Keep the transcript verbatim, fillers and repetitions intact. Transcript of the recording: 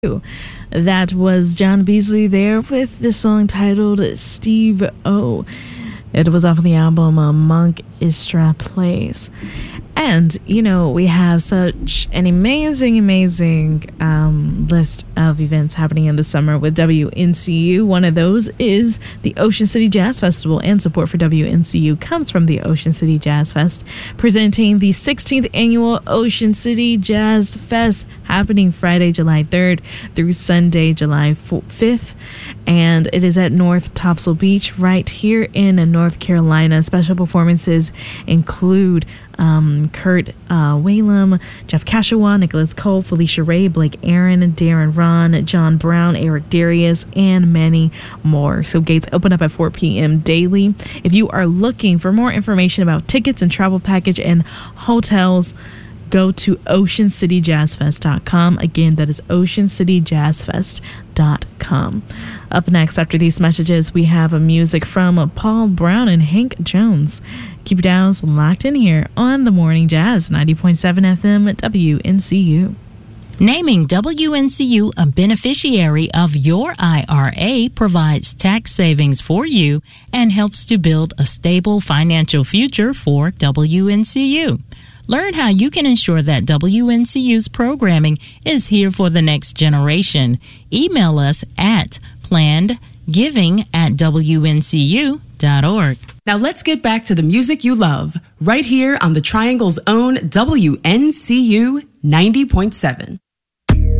That was John Beasley there with the song titled Steve O. It was off of the album uh, Monk Istra Plays. And, you know, we have such an amazing, amazing um, list of events happening in the summer with W N C U. One of those is the Ocean City Jazz Festival, and support for W N C U comes from the Ocean City Jazz Fest, presenting the sixteenth Annual Ocean City Jazz Fest, happening Friday, July third through Sunday, July fifth. And it is at North Topsail Beach right here in North Carolina. Special performances include um, Kurt uh, Whalum, Jeff Kashawa, Nicholas Cole, Felicia Ray, Blake Aaron, Darren Ron, John Brown, Eric Darius, and many more. So gates open up at four p.m. daily. If you are looking for more information about tickets and travel package and hotels, go to ocean city jazz fest dot com. Again, that is ocean city jazz fest dot com. Up next, after these messages, we have a music from Paul Brown and Hank Jones. Keep your dials locked in here on The Morning Jazz, ninety point seven F M W N C U. Naming W N C U a beneficiary of your I R A provides tax savings for you and helps to build a stable financial future for W N C U. Learn how you can ensure that W N C U's programming is here for the next generation. Email us at plannedgiving at W N C U dot org. Now let's get back to the music you love, right here on the Triangle's own W N C U ninety point seven.